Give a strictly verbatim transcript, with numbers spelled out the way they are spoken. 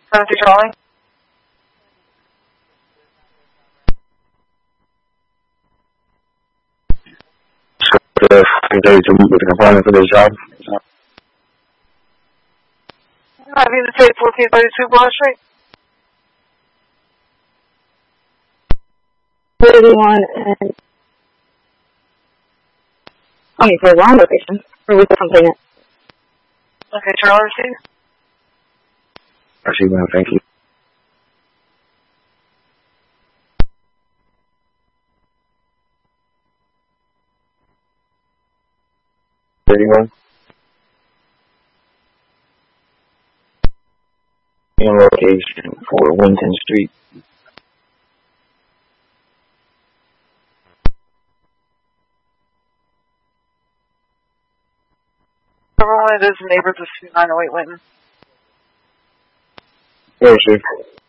seven three Charlie. The thirty-two with the component for this job. I need to take fourteen thirty-two Broad Street. thirty-one and I mean for the wrong location. Or was something it? Okay, Charlie received. I see, ma'am. Thank you. thirty-one. In location for Winton Street. Overall, it is neighbors of two nine oh eight Winton. Yes, sir.